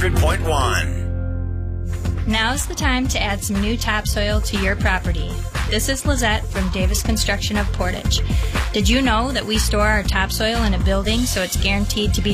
100.1. Now's the time to add some new topsoil to your property. This is Lizette from Davis Construction of Portage. Did you know that we store our topsoil in a building so it's guaranteed to be